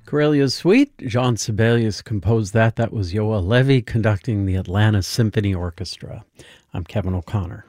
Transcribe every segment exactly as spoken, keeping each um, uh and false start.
Corellia's Suite, Jean Sibelius composed that. That was Yoa Levy conducting the Atlanta Symphony Orchestra. I'm Kevin O'Connor.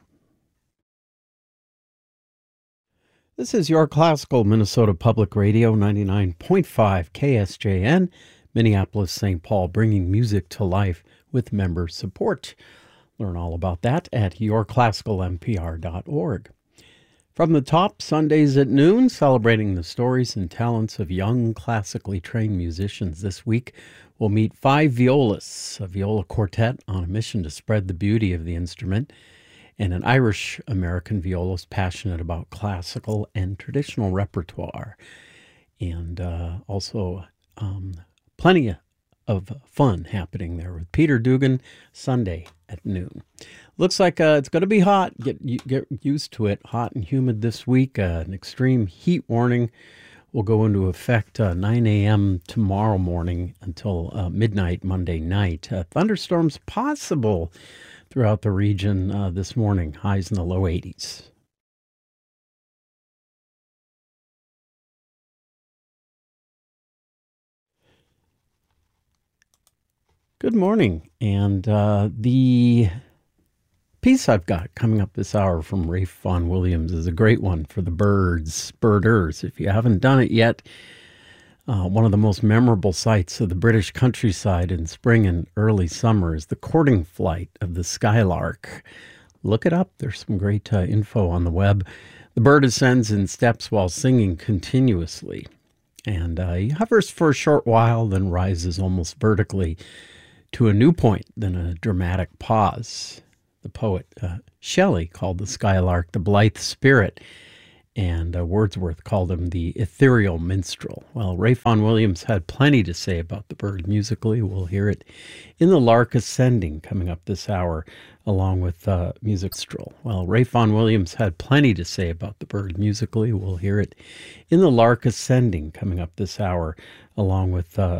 This is your classical Minnesota Public Radio, ninety-nine point five K S J N, Minneapolis, Saint Paul, bringing music to life with member support. Learn all about that at your classical m p r dot org. From the top, Sundays at noon, celebrating the stories and talents of young classically trained musicians. This week, we'll meet five violists, a viola quartet on a mission to spread the beauty of the instrument, and an Irish-American violist passionate about classical and traditional repertoire. And uh, also um, plenty of fun happening there with Peter Dugan, Sunday at noon. Looks like uh, it's going to be hot. Get get used to it. Hot and humid this week. Uh, an extreme heat warning will go into effect uh, nine a.m. tomorrow morning until uh, midnight Monday night. Uh, thunderstorms possible throughout the region uh, this morning. Highs in the low eighties. Good morning. And uh, the piece I've got coming up this hour from Rafe Vaughan Williams is a great one for the birds, birders. If you haven't done it yet, uh, one of the most memorable sights of the British countryside in spring and early summer is the courting flight of the skylark. Look it up. There's some great uh, info on the web. The bird ascends in steps while singing continuously, and uh, he hovers for a short while, then rises almost vertically to a new point, then a dramatic pause. The poet uh, Shelley called the skylark the blithe spirit, and uh, Wordsworth called him the ethereal minstrel. Well, Rafe Vaughan Williams had plenty to say about the bird musically. We'll hear it in The Lark Ascending coming up this hour, along with uh, music minstrel. Well, Rafe Vaughan Williams had plenty to say about the bird musically. We'll hear it in The Lark Ascending coming up this hour, along with uh,